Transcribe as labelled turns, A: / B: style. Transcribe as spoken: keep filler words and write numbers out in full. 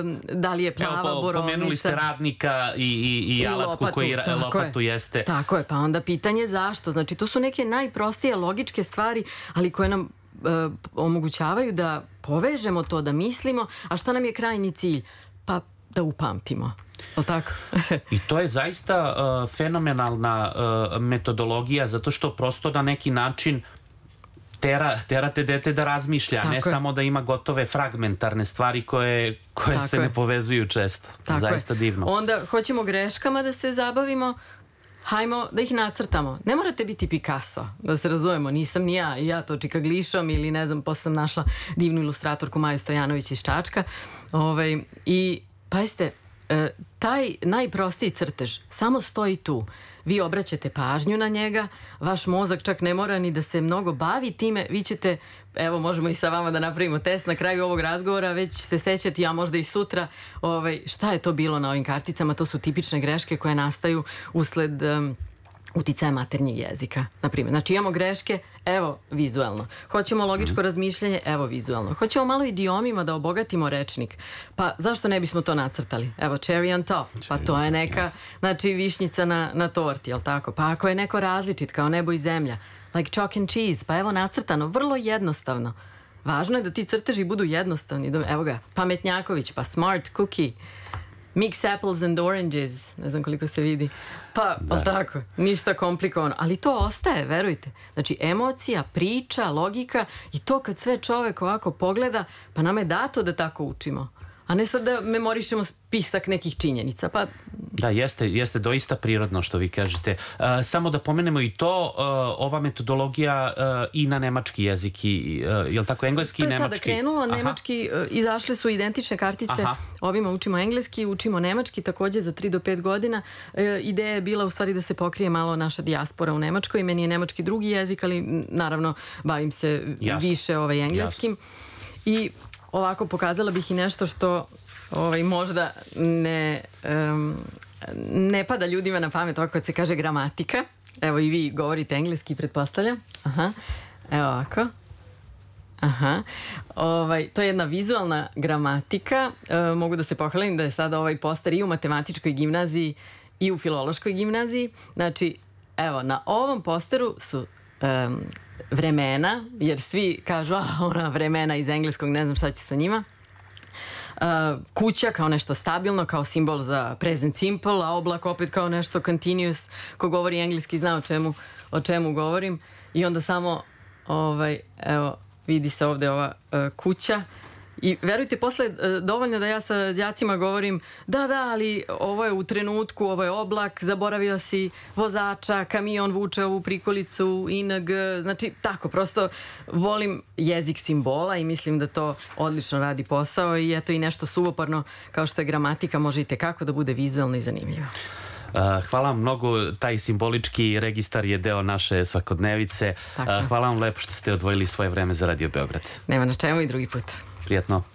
A: da li je plava
B: Evo, po,
A: borovnica.
B: Pomenuli ste radnika i, i, i,
A: I
B: alatku
A: lopatu,
B: koji
A: tako
B: lopatu
A: je.
B: jeste.
A: Tako je, pa onda pitanje zašto. Znači, to su neke najprostije logičke stvari, ali koje nam e, omogućavaju da povežemo to, da mislimo, a šta nam je krajnji cilj? Pa da upamtimo. O tako?
B: I to je zaista uh, fenomenalna uh, metodologija, zato što prosto na neki način tera, terate dete da razmišlja,
A: tako
B: ne
A: je.
B: samo da ima gotove fragmentarne stvari koje, koje se
A: je.
B: ne povezuju često.
A: Tako
B: zaista
A: je.
B: divno.
A: Onda hoćemo greškama da se zabavimo, hajmo da ih nacrtamo. Ne morate biti Picasso, da se razumemo, nisam ni ja, ja to čikaglišom ili ne znam, posle sam našla divnu ilustratorku Maju Stojanović iz Čačka. Ovaj, I pazite, e, taj najprostiji crtež samo stoji tu. Vi obraćate pažnju na njega, vaš mozak čak ne mora ni da se mnogo bavi time, vi ćete, evo možemo i sa vama da napravimo test na kraju ovog razgovora, već se sećati, a možda i sutra, ovaj, šta je to bilo na ovim karticama. To su tipične greške koje nastaju usled um, uticaja maternjeg jezika, na primjer. Znači imamo greške, evo vizualno. Hoćemo logičko razmišljanje, evo vizualno. Hoćemo malo idiomima da obogatimo rečnik, pa zašto ne bismo to nacrtali? Evo cherry on top, pa to je neka, znači višnjica na, na torti, jel tako? Pa ako je neko različit kao nebo i zemlja, like chalk and cheese, pa evo nacrtano, vrlo jednostavno. Važno je da ti crteži budu jednostavni. Evo ga, Pametnjaković, pa smart cookie, mix apples and oranges, ne znam koliko se vidi. Pa, ali tako, ništa komplikovano. Ali to ostaje, verujte. Znači, emocija, priča, logika i to kad sve čovek ovako pogleda, pa nam je dato da tako učimo. A ne sad da memorišemo spisak nekih činjenica. Pa...
B: Da, jeste, jeste doista prirodno što vi kažete. Uh, samo da pomenemo i to, uh, ova metodologija uh, i na nemački jezik, i, uh, je li tako, engleski i nemački?
A: To je sada krenulo, aha. Nemački, uh, izašle su identične kartice, aha. Ovima učimo engleski, učimo nemački, takođe za tri do pet godina. Uh, ideja je bila u stvari da se pokrije malo naša dijaspora u Nemačkoj, meni je nemački drugi jezik, ali naravno bavim se Jasno. više ovaj, engleskim. Jasno. I ovako pokazala bih i nešto što ovaj, možda ne, um, ne pada ljudima na pamet, ovako kad se kaže gramatika. Evo i vi govorite engleski, pretpostavljam. Aha. Evo ovako. Aha. Ovaj, to je jedna vizualna gramatika. E, mogu da se pohvalim da je sada ovaj poster i u matematičkoj gimnaziji i u filološkoj gimnaziji. Znači, evo, na ovom posteru su... Um, vremena, jer svi kažu a ona vremena iz engleskog, ne znam šta će sa njima. Uh, kuća kao nešto stabilno, kao simbol za present simple, a oblak opet kao nešto continuous. Ko govori engleski zna o čemu, o čemu govorim. I onda samo ovaj, evo, vidi se ovde ova uh, kuća. I verujte, posle dovoljno da ja sa đacima govorim da, da, ali ovo je u trenutku, ovo je oblak, zaboravio si vozača, kamion vuče ovu prikolicu, ing, znači tako, prosto volim jezik simbola i mislim da to odlično radi posao i eto i nešto suvoparno kao što je gramatika može i tekako da bude vizualno i zanimljivo.
B: Hvala vam mnogo, taj simbolički registar je deo naše svakodnevice. Tako. Hvala vam lepo što ste odvojili svoje vreme za Radio Beograd.
A: Nema na čemu i drugi put.
B: Prijetno.